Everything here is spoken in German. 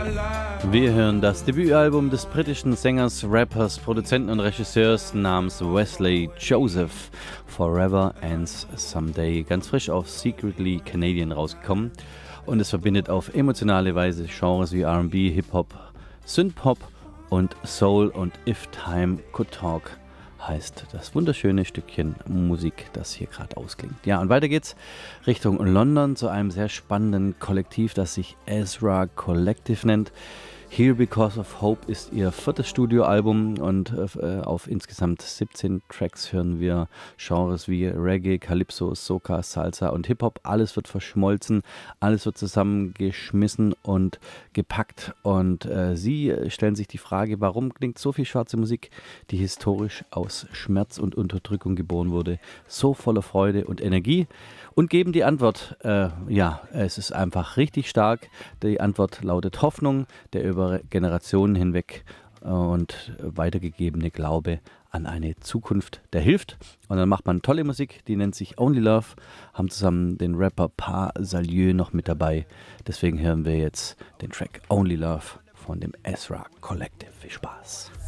Wir hören das Debütalbum des britischen Sängers, Rappers, Produzenten und Regisseurs namens Wesley Joseph, Forever Ends Someday, ganz frisch auf Secretly Canadian rausgekommen. Und es verbindet auf emotionale Weise Genres wie R&B, Hip-Hop, Synthpop und Soul, und If Time Could Talk heißt das wunderschöne Stückchen Musik, das hier gerade ausklingt. Ja, und weiter geht's Richtung London zu einem sehr spannenden Kollektiv, das sich Ezra Collective nennt. Here Because of Hope ist ihr 4. Studioalbum, und auf insgesamt 17 Tracks hören wir Genres wie Reggae, Calypso, Soca, Salsa und Hip-Hop. Alles wird verschmolzen, alles wird zusammengeschmissen und gepackt, und sie stellen sich die Frage, warum klingt so viel schwarze Musik, die historisch aus Schmerz und Unterdrückung geboren wurde, so voller Freude und Energie, und geben die Antwort, ja, es ist einfach richtig stark. Die Antwort lautet Hoffnung, der über Generationen hinweg und weitergegebene Glaube an eine Zukunft, der hilft. Und dann macht man tolle Musik, die nennt sich Only Love, haben zusammen den Rapper Pas Salieu noch mit dabei. Deswegen hören wir jetzt den Track Only Love von dem Ezra Collective. Viel Spaß.